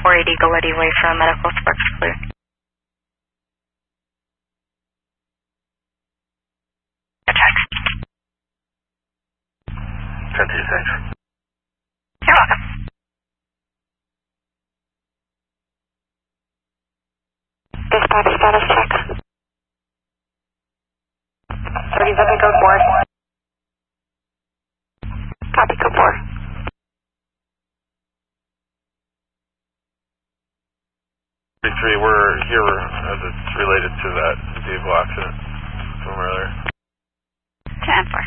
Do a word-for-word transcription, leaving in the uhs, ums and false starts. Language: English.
four eighty Galletti Way from medical sparks clear. Text. ten two, thanks. You're welcome. Dispatch status check. thirty-seven code four. Copy code four. thirty-three, we're here as it's related to that vehicle accident from earlier. ten four.